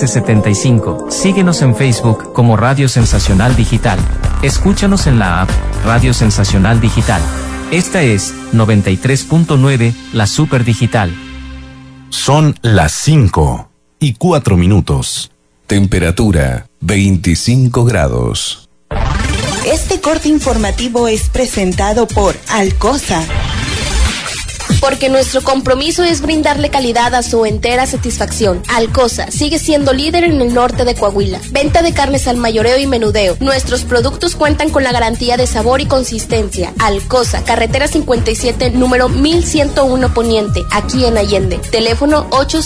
1575. Síguenos en Facebook como Radio Sensacional Digital. Escúchanos en la app Radio Sensacional Digital. Esta es 93.9, la Super Digital. Son las 5:04. Temperatura 25 grados. Este corte informativo es presentado por Alcosa. Porque nuestro compromiso es brindarle calidad a su entera satisfacción. Alcosa sigue siendo líder en el norte de Coahuila. Venta de carnes al mayoreo y menudeo. Nuestros productos cuentan con la garantía de sabor y consistencia. Alcosa, carretera 57, número 1101 Poniente, aquí en Allende. Teléfono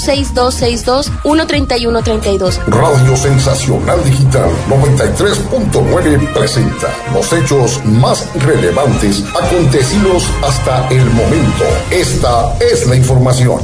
86262-13132. Radio Sensacional Digital 93.9 presenta los hechos más relevantes acontecidos hasta el momento. Esta es la información.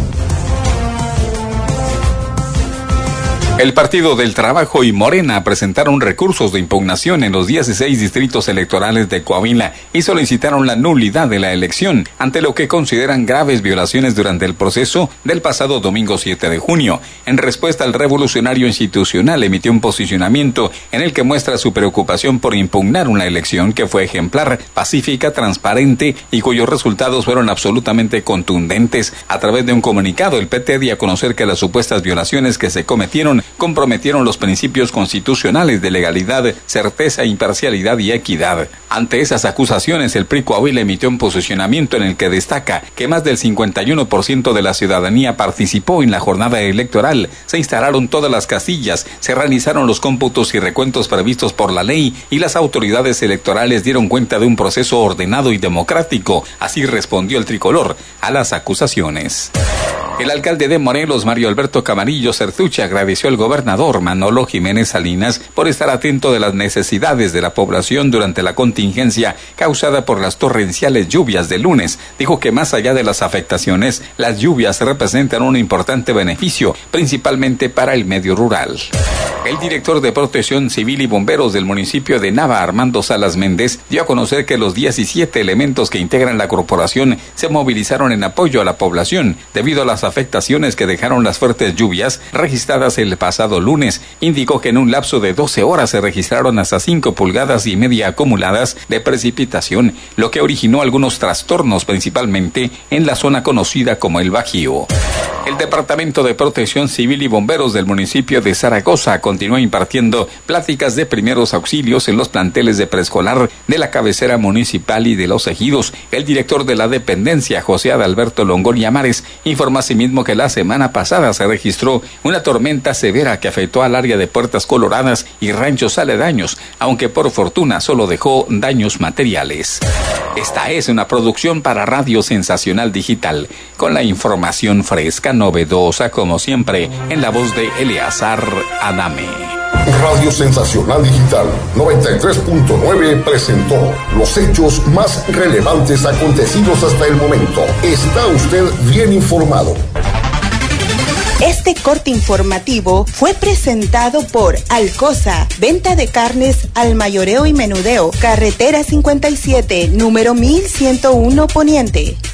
El Partido del Trabajo y Morena presentaron recursos de impugnación en los 16 distritos electorales de Coahuila y solicitaron la nulidad de la elección, ante lo que consideran graves violaciones durante el proceso del pasado domingo 7 de junio. En respuesta, el Revolucionario Institucional emitió un posicionamiento en el que muestra su preocupación por impugnar una elección que fue ejemplar, pacífica, transparente y cuyos resultados fueron absolutamente contundentes. A través de un comunicado, el PT dio a conocer que las supuestas violaciones que se cometieron comprometieron los principios constitucionales de legalidad, certeza, imparcialidad y equidad. Ante esas acusaciones, el PRI Coahuila emitió un posicionamiento en el que destaca que más del 51% de la ciudadanía participó en la jornada electoral, se instalaron todas las casillas, se realizaron los cómputos y recuentos previstos por la ley y las autoridades electorales dieron cuenta de un proceso ordenado y democrático. Así respondió el tricolor a las acusaciones. El alcalde de Morelos, Mario Alberto Camarillo Certuche, agradeció al gobernador Manolo Jiménez Salinas por estar atento de las necesidades de la población durante la contingencia causada por las torrenciales lluvias de lunes. Dijo que más allá de las afectaciones, las lluvias representan un importante beneficio, principalmente para el medio rural. El director de Protección Civil y Bomberos del municipio de Nava, Armando Salas Méndez, dio a conocer que los 17 elementos que integran la corporación se movilizaron en apoyo a la población debido a las afectaciones que dejaron las fuertes lluvias registradas el pasado lunes. Indicó que en un lapso de 12 horas se registraron hasta 5,5 pulgadas acumuladas de precipitación, lo que originó algunos trastornos, principalmente en la zona conocida como el Bajío. El Departamento de Protección Civil y Bomberos del municipio de Zaragoza continúa impartiendo pláticas de primeros auxilios en los planteles de preescolar de la cabecera municipal y de los ejidos. El director de la dependencia, José Adalberto Longoria Mares, informó asimismo que la semana pasada se registró una tormenta severa que afectó al área de Puertas Coloradas y ranchos aledaños, aunque por fortuna solo dejó daños materiales. Esta es una producción para Radio Sensacional Digital, con la información fresca, novedosa, como siempre, en la voz de Eleazar Adame. Radio Sensacional Digital 93.9 presentó los hechos más relevantes acontecidos hasta el momento. Está usted bien informado. Este corte informativo fue presentado por Alcosa, venta de carnes al mayoreo y menudeo, carretera 57, número 1101 Poniente.